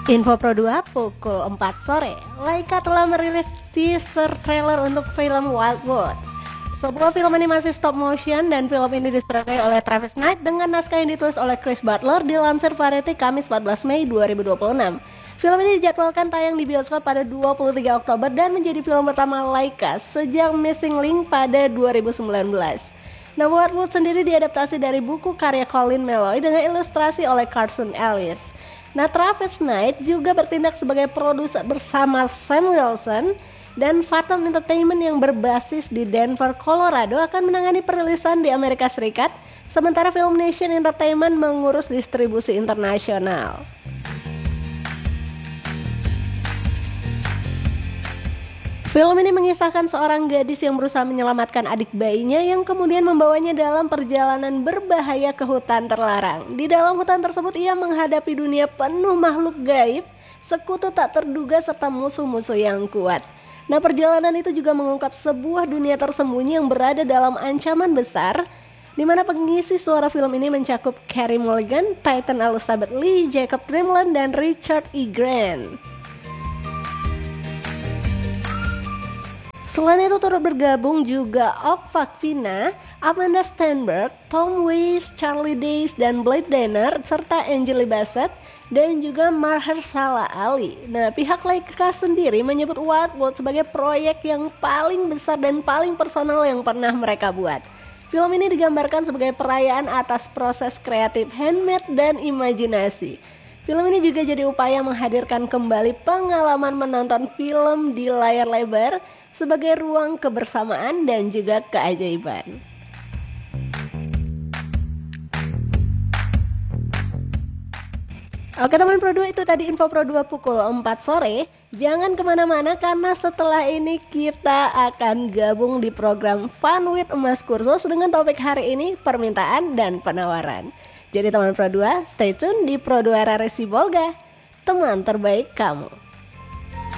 Info Pro 2 pukul 4 sore, Laika telah merilis teaser trailer untuk film Wild World, sebuah film animasi stop motion, dan film ini disutradarai oleh Travis Knight dengan naskah yang ditulis oleh Chris Butler, dilansir Variety Kamis 14 Mei 2026. Film ini dijadwalkan tayang di bioskop pada 23 Oktober dan menjadi film pertama Laika sejak Missing Link pada 2019. Nah, Wild World sendiri diadaptasi dari buku karya Colin Meloy dengan ilustrasi oleh Carson Ellis. Nah, Travis Knight juga bertindak sebagai produser bersama Sam Wilson, dan Phantom Entertainment yang berbasis di Denver, Colorado akan menangani perilisan di Amerika Serikat, sementara Film Nation Entertainment mengurus distribusi internasional. Film ini mengisahkan seorang gadis yang berusaha menyelamatkan adik bayinya yang kemudian membawanya dalam perjalanan berbahaya ke hutan terlarang. Di dalam hutan tersebut ia menghadapi dunia penuh makhluk gaib, sekutu tak terduga serta musuh-musuh yang kuat. Nah, perjalanan itu juga mengungkap sebuah dunia tersembunyi yang berada dalam ancaman besar, di mana pengisi suara film ini mencakup Carey Mulligan, Peyton Elizabeth Lee, Jacob Tremblay, dan Richard E. Grant. Selain itu turut bergabung juga Awkwafina, Amanda Stenberg, Tom Waits, Charlie Day, dan Blake Danner, serta Angela Bassett dan juga Mahershala Ali. Nah, pihak Laika sendiri menyebut Wild World sebagai proyek yang paling besar dan paling personal yang pernah mereka buat. Film ini digambarkan sebagai perayaan atas proses kreatif handmade dan imajinasi. Film ini juga jadi upaya menghadirkan kembali pengalaman menonton film di layar lebar sebagai ruang kebersamaan dan juga keajaiban. Oke teman Pro 2, itu tadi info Pro 2 pukul 4 sore. Jangan kemana-mana karena setelah ini kita akan gabung di program Fun with Emas Kursus dengan topik hari ini permintaan dan penawaran. Jadi teman Pro 2, stay tune di Pro 2 Raresi Bolga, teman terbaik kamu.